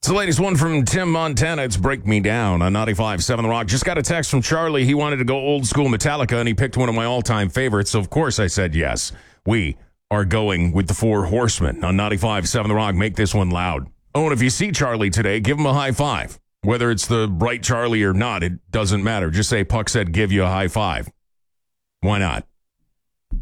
It's the latest one from Tim Montana. It's Break Me Down on 95.7 The Rock. Just got a text from Charlie. He wanted to go old school Metallica, and he picked one of my all-time favorites. So, of course, I said yes. We are going with the Four Horsemen on 95.7 The Rock. Make this one loud. Oh, and if you see Charlie today, give him a high five. Whether it's the right Charlie or not, it doesn't matter. Just say Puck said give you a high five. Why not?